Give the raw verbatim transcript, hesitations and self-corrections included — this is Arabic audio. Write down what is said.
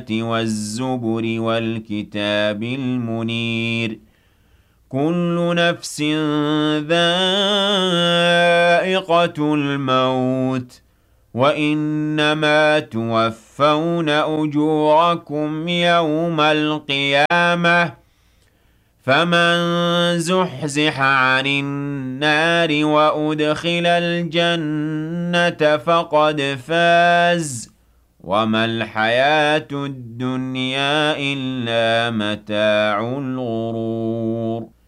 وَالزُّبُرِ وَالْكِتَابِ الْمُنِيرِ كُلُّ نَفْسٍ ذَائِقَةُ الْمَوْتِ وَإِنَّمَا تُوَفَّوْنَ أُجُورَكُمْ يَوْمَ الْقِيَامَةِ فَمَن زُحْزِحَ عَنِ النَّارِ وَأُدْخِلَ الْجَنَّةَ فَقَدْ فَازَ وَمَا الْحَيَاةُ الدُّنْيَا إِلَّا مَتَاعُ الْغُرُورِ